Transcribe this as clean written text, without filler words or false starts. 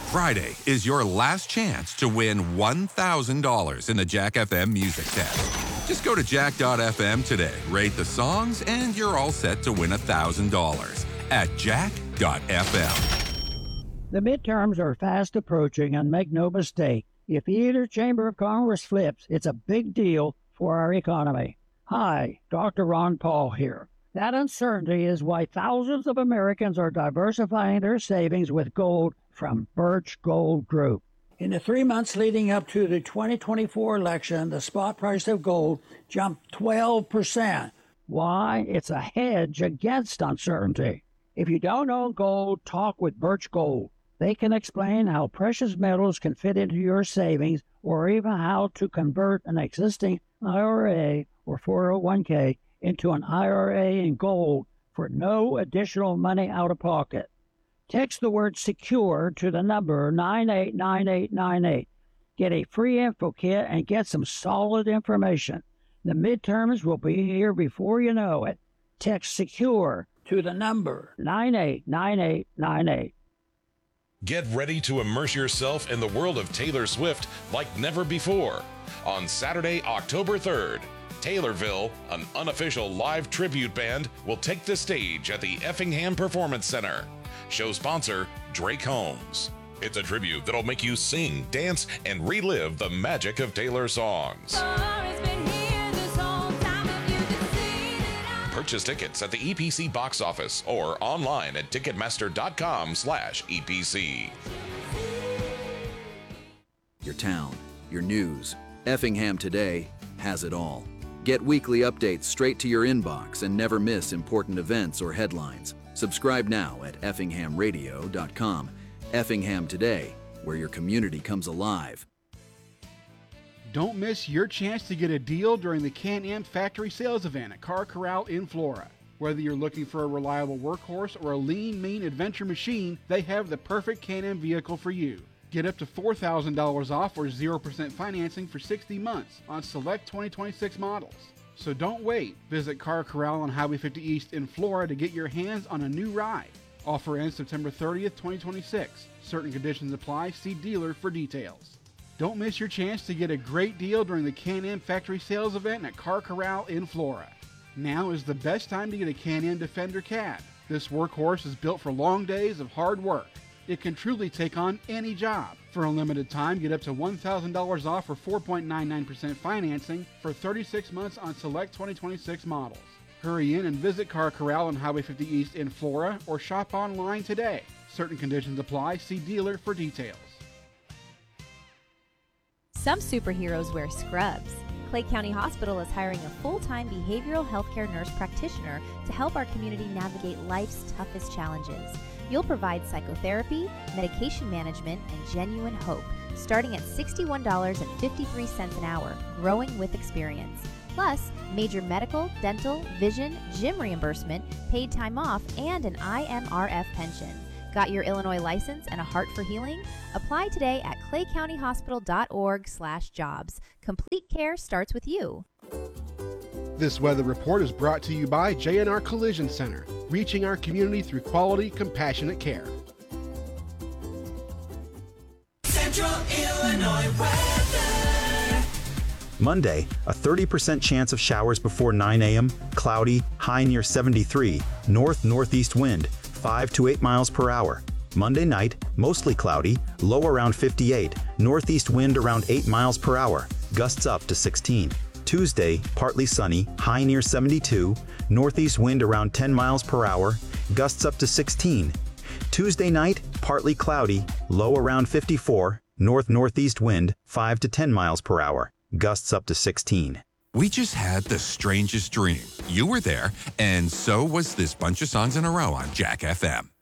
Friday is your last chance to win $1,000 in the Jack FM music test. Just go to jack.fm today, rate the songs, and you're all set to win $1,000 at jack.fm. The midterms are fast approaching, and make no mistake, if either chamber of Congress flips, it's a big deal for our economy. Hi, Dr. Ron Paul here. That uncertainty is why thousands of Americans are diversifying their savings with gold from Birch Gold Group. In the 3 months leading up to the 2024 election, the spot price of gold jumped 12%. Why? It's a hedge against uncertainty. If you don't own gold, talk with Birch Gold. They can explain how precious metals can fit into your savings, or even how to convert an existing IRA or 401k into an IRA in gold for no additional money out of pocket. Text the word SECURE to the number 989898. Get a free info kit and get some solid information. The midterms will be here before you know it. Text SECURE to the number 989898. Get ready to immerse yourself in the world of Taylor Swift like never before. On Saturday, October 3rd, Taylorville, an unofficial live tribute band, will take the stage at the Effingham Performance Center. Show sponsor, Drake Holmes. It's a tribute that'll make you sing, dance, and relive the magic of Taylor songs. Purchase tickets at the EPC box office or online at ticketmaster.com/EPC. Your town, your news. Effingham Today has it all. Get weekly updates straight to your inbox and never miss important events or headlines. Subscribe now at effinghamradio.com. Effingham Today, where your community comes alive. Don't miss your chance to get a deal during the Can-Am Factory Sales Event at Car Corral in Flora. Whether you're looking for a reliable workhorse or a lean, mean adventure machine, they have the perfect Can-Am vehicle for you. Get up to $4,000 off or 0% financing for 60 months on select 2026 models. So don't wait. Visit Car Corral on Highway 50 East in Flora to get your hands on a new ride. Offer ends September 30th, 2026. Certain conditions apply. See dealer for details. Don't miss your chance to get a great deal during the Can-Am Factory Sales Event at Car Corral in Flora. Now is the best time to get a Can-Am Defender cab. This workhorse is built for long days of hard work. It can truly take on any job. For a limited time, get up to $1,000 off or 4.99% financing for 36 months on select 2026 models. Hurry in and visit Car Corral on Highway 50 East in Flora or shop online today. Certain conditions apply. See dealer for details. Some superheroes wear scrubs. Clay County Hospital is hiring a full-time behavioral healthcare nurse practitioner to help our community navigate life's toughest challenges. You'll provide psychotherapy, medication management, and genuine hope, starting at $61.53 an hour, growing with experience. Plus, major medical, dental, vision, gym reimbursement, paid time off, and an IMRF pension. Got your Illinois license and a heart for healing? Apply today at claycountyhospital.org/jobs. Complete care starts with you. This weather report is brought to you by J&R Collision Center, reaching our community through quality, compassionate care. Central Illinois weather. Monday, a 30% chance of showers before 9 a.m., cloudy, high near 73, north-northeast wind, 5 to 8 miles per hour. Monday night, mostly cloudy, low around 58, northeast wind around 8 miles per hour, gusts up to 16. Tuesday, partly sunny, high near 72, northeast wind around 10 miles per hour, gusts up to 16. Tuesday night, partly cloudy, low around 54, north-northeast wind 5 to 10 miles per hour, gusts up to 16. We just had the strangest dream. You were there, and so was this bunch of songs in a row on Jack FM.